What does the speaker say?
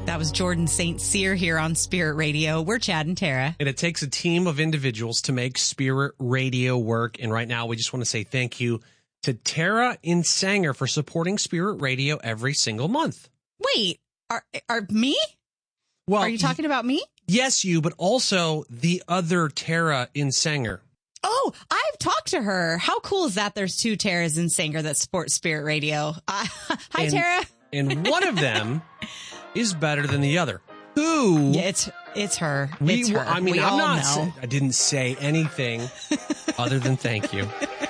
That was Jordan St. Cyr here on Spirit Radio. We're Chad and Tara. And it takes a team of individuals to make Spirit Radio work. And right now, we just want to say thank you to Tara in Sanger for supporting Spirit Radio every single month. Wait, are me? Well, are you talking about me? Yes, you, but also the other Tara in Sanger. Oh, I've talked to her. How cool is that? There's two Taras in Sanger that support Spirit Radio. Hi, Tara. And one of them is better than the other. Who? Yeah, it's her. It's her. I mean, we I'm all not. know. I didn't say anything other than thank you.